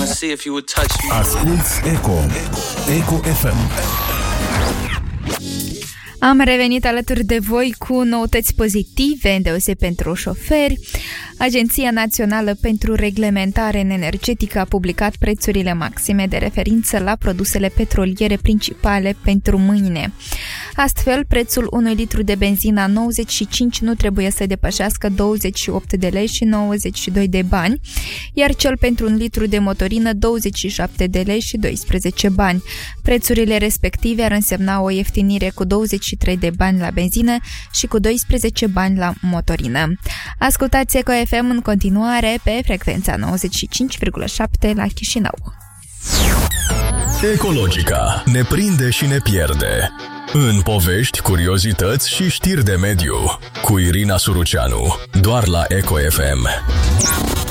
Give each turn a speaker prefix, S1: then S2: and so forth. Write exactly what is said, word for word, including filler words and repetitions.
S1: see if you would touch me.
S2: Asculți Eco, Eco F M.
S3: Am revenit alături de voi cu noutăți pozitive, îndeosebi pentru șoferi. Agenția Națională pentru Reglementare Energetică a publicat prețurile maxime de referință la produsele petroliere principale pentru mâine. Astfel, prețul unui litru de benzină nouăzeci și cinci nu trebuie să depășească douăzeci și opt de lei și nouăzeci și doi de bani, iar cel pentru un litru de motorină douăzeci și șapte de lei și doisprezece bani. Prețurile respective ar însemna o ieftinire cu douăzeci și trei de bani la benzină și cu doisprezece bani la motorină. Ascultați Eco F M în continuare pe frecvența nouăzeci și cinci virgulă șapte la Chișinău.
S4: Ecologica ne prinde și ne pierde. În povești, curiozități și știri de mediu cu Irina Suruceanu, doar la Eco F M.